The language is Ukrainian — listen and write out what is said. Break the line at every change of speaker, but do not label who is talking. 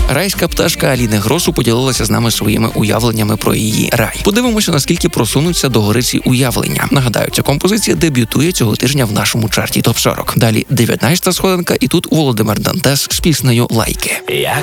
Райська пташка Аліни Гросу поділилася з нами своїми уявленнями про її рай. Подивимося, наскільки просунуться до гори ці уявлення. Нагадаю, ця композиція дебютує цього тижня в нашому чарті ТОП-40. Далі 19-та сходинка, і тут Володимир Дантес з піснею «Лайки».
Як